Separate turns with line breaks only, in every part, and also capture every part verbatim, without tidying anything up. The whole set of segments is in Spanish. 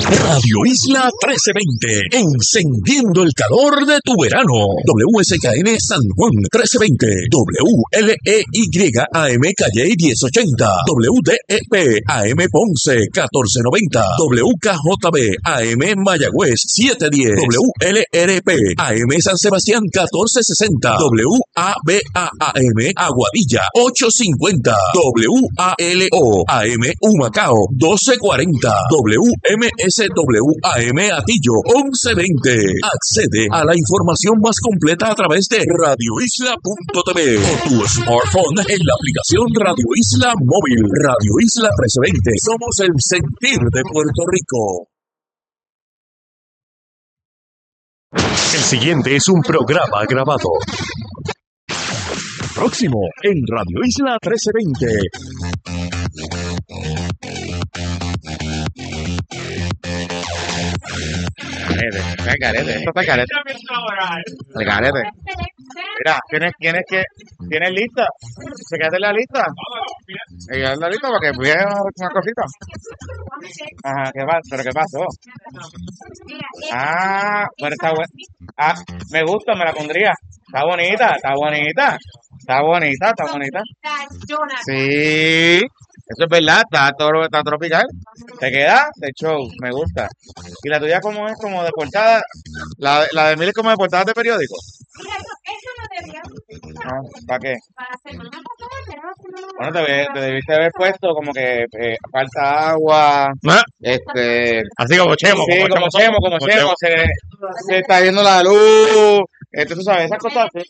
Radio Isla trece veinte, encendiendo el calor de tu verano. W S K N San Juan trece veinte, W L E Y A M Calle diez ochenta, W D E P A M Ponce catorce noventa, W K J B A M Mayagüez siete diez, W L R P A M San Sebastián catorce sesenta, W A B A A M Aguadilla ocho cincuenta, W A L O A M Humacao doce cuarenta, W M S W A M Atillo once veinte. Accede a la información más completa a través de radio isla punto t v o tu smartphone en la aplicación Radio Isla Móvil. Radio Isla trece veinte. Somos el sentir de Puerto Rico. El siguiente es un programa grabado. Próximo en Radio Isla trece veinte.
Garete, está el garete, esto está el garete. El garete. Mira, ¿tienes, tienes que, tienes lista? ¿Se queda en la lista? ¿Se queda en la lista para que veas una cosita? Ajá, ¿qué pasa? ¿Pero qué pasó? Ah, bueno, está bueno. Ah, me gusta, me la pondría. Está bonita, está bonita. Está bonita, está bonita. Sí, eso es verdad, está, todo, está tropical. ¿Te queda? De show, me gusta. ¿Y la tuya cómo es? ¿Como de portada? ¿La, la de Mil es como de portada de periódico? No, ¿para qué? Bueno, te, te debiste haber puesto como que eh, falta agua,
¿Ah?
este...
Así como Chemo.
Sí, como, como Chemo, como
como
Chemo, se, se está viendo la luz, entonces, tú sabes, esas cosas así.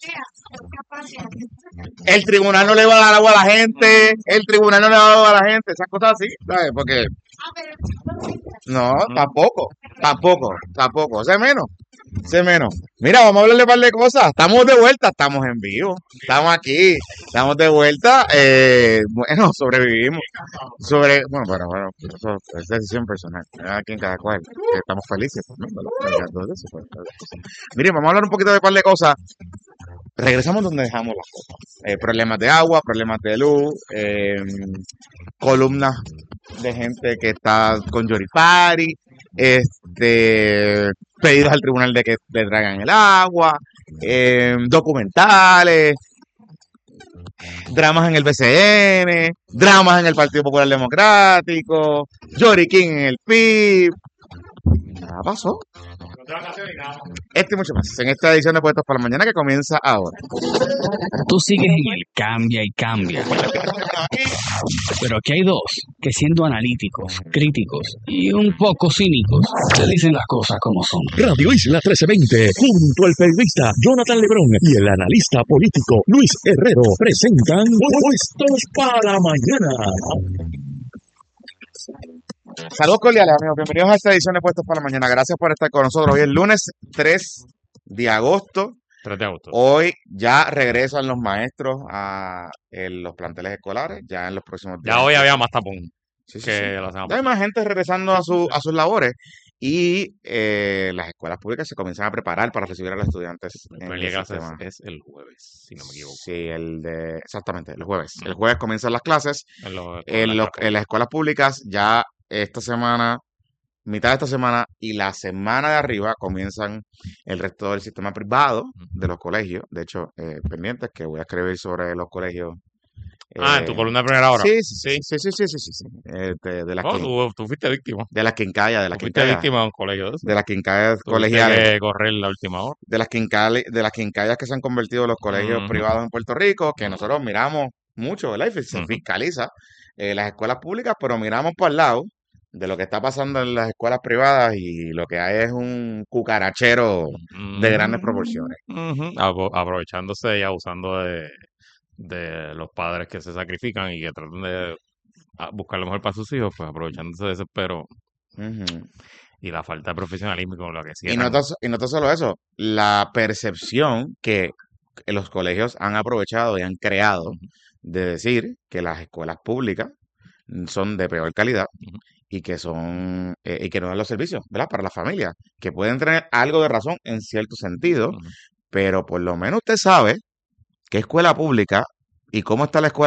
El tribunal no le va a dar agua a la gente, el tribunal no le va a dar agua a la gente, esas cosas así, ¿sabes? Porque... No, tampoco, tampoco, tampoco, sé menos, sé menos. Mira, vamos a hablarle un par de cosas, estamos de vuelta, estamos en vivo, estamos aquí, estamos de vuelta, eh, bueno, sobrevivimos, sobre, bueno, bueno, bueno, eso es decisión personal, cada quien, cada cual, estamos felices, ¿no? Miren, vamos a hablar un poquito de un par de cosas. Regresamos donde dejamos las cosas. Eh, problemas de agua, problemas de luz, eh, columnas de gente que está con Yoripari, este, pedidos al tribunal de que le traigan el agua, eh, documentales, dramas en el B C N, dramas en el Partido Popular Democrático, Yori King en el P I B. Nada pasó. Este y mucho más en esta edición de Puestos para la Mañana que comienza ahora.
Tú sigues en el cambia y cambia. Pero aquí hay dos que, siendo analíticos, críticos y un poco cínicos, te dicen las cosas como son.
Radio Isla trece veinte, junto al periodista Jonathan Lebrón y el analista político Luis Herrero, presentan Puestos para la Mañana.
Saludos cordiales, amigos. Bienvenidos a esta edición de Puestos para la Mañana. Gracias por estar con nosotros. Hoy es lunes tres de agosto.
tres de agosto.
Hoy ya regresan los maestros a en los planteles escolares, ya en los próximos días.
Ya hoy había más tapón
Sí, sí,
que
sí.
la semana
Ya hay
pasada.
más gente regresando a, su, a sus labores y eh, las escuelas públicas se comienzan a preparar para recibir a los estudiantes
El
en
primer
el
día de clases
sistema.
es el jueves, si no me equivoco.
Sí, el de, exactamente, el jueves. El jueves comienzan las clases.
En, los,
En, los, en las escuelas públicas ya esta semana, mitad de esta semana y la semana de arriba comienzan el resto del sistema privado de los colegios. De hecho, eh, pendientes que voy a escribir sobre los colegios.
Ah,
eh,
en tu columna de primera hora.
Sí, sí, sí, sí, sí, sí, sí, sí. Eh, de, de las
Oh,
quin-
tú, tú fuiste víctima.
de las quincallas, de las
Tú fuiste
quincallas,
víctima de un colegio de eso.
de las quincallas
Tuviste
colegiales,
que correr la última hora.
de las quincallas, de las quincallas que se han convertido en los colegios
Ujú.
privados en Puerto Rico, que nosotros miramos mucho, ¿verdad? Y se
Ujú.
fiscaliza eh, las escuelas públicas, pero miramos por el lado de lo que está pasando en las escuelas privadas y lo que hay es un cucarachero de grandes proporciones.
Ujú. Apro- Aprovechándose y abusando de, de los padres que se sacrifican y que tratan de a- buscar lo mejor para sus hijos, pues aprovechándose de ese pero
Ujú.
y la falta de profesionalismo con lo que
Y no,
cierran.
tan so- y no tan solo eso, la percepción que los colegios han aprovechado y han creado
Ujú.
de decir que las escuelas públicas son de peor calidad
Ujú.
y que son eh, y que no dan los servicios, ¿verdad? Para la familia, que pueden tener algo de razón en cierto sentido,
Ujú.
pero por lo menos usted sabe qué escuela pública y cómo está la escuela